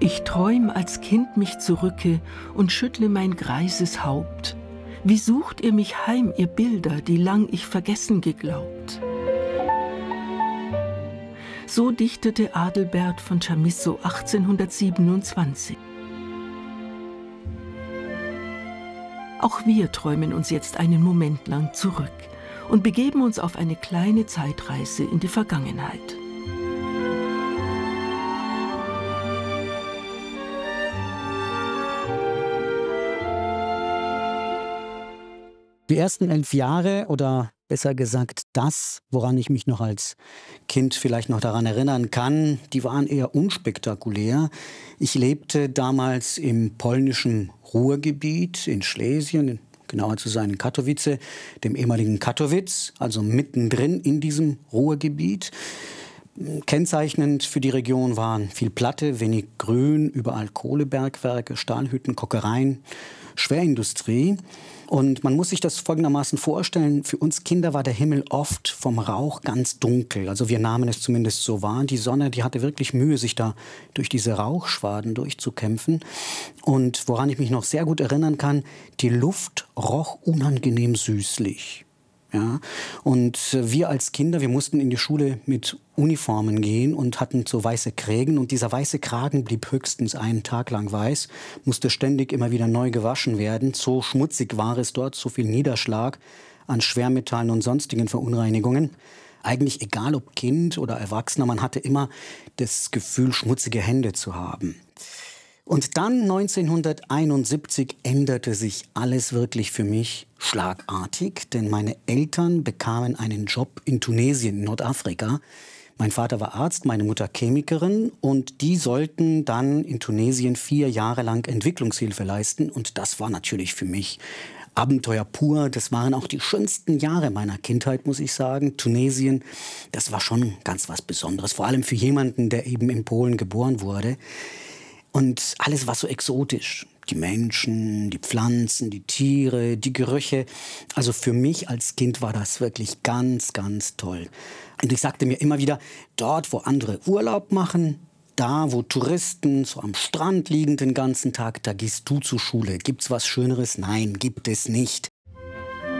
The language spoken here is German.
Ich träum als Kind mich zurücke und schüttle mein greises Haupt. Wie sucht ihr mich heim, ihr Bilder, die lang ich vergessen geglaubt? So dichtete Adelbert von Chamisso 1827. Auch wir träumen uns jetzt einen Moment lang zurück und begeben uns auf eine kleine Zeitreise in die Vergangenheit. Die ersten 11 Jahre oder besser gesagt das, woran ich mich noch als Kind vielleicht noch daran erinnern kann, die waren eher unspektakulär. Ich lebte damals im polnischen Ruhrgebiet in Schlesien, genauer zu sein in Katowice, dem ehemaligen Kattowitz, also mittendrin in diesem Ruhrgebiet. Kennzeichnend für die Region waren viel Platte, wenig Grün, überall Kohlebergwerke, Stahlhütten, Kokereien, Schwerindustrie. Und man muss sich das folgendermaßen vorstellen, für uns Kinder war der Himmel oft vom Rauch ganz dunkel. Also wir nahmen es zumindest so wahr. Die Sonne, die hatte wirklich Mühe, sich da durch diese Rauchschwaden durchzukämpfen. Und woran ich mich noch sehr gut erinnern kann, die Luft roch unangenehm süßlich. Ja, und wir als Kinder, wir mussten in die Schule mit Uniformen gehen und hatten so weiße Kragen. Und dieser weiße Kragen blieb höchstens einen Tag lang weiß, musste ständig immer wieder neu gewaschen werden. So schmutzig war es dort, so viel Niederschlag an Schwermetallen und sonstigen Verunreinigungen. Eigentlich egal ob Kind oder Erwachsener, man hatte immer das Gefühl, schmutzige Hände zu haben. Und dann 1971 änderte sich alles wirklich für mich schlagartig, denn meine Eltern bekamen einen Job in Tunesien, in Nordafrika. Mein Vater war Arzt, meine Mutter Chemikerin und die sollten dann in Tunesien 4 Jahre lang Entwicklungshilfe leisten und das war natürlich für mich Abenteuer pur. Das waren auch die schönsten Jahre meiner Kindheit, muss ich sagen. Tunesien, das war schon ganz was Besonderes, vor allem für jemanden, der eben in Polen geboren wurde. Und alles war so exotisch. Die Menschen, die Pflanzen, die Tiere, die Gerüche. Also für mich als Kind war das wirklich ganz, ganz toll. Und ich sagte mir immer wieder, dort, wo andere Urlaub machen, da, wo Touristen so am Strand liegen den ganzen Tag, da gehst du zur Schule. Gibt's was Schöneres? Nein, gibt es nicht.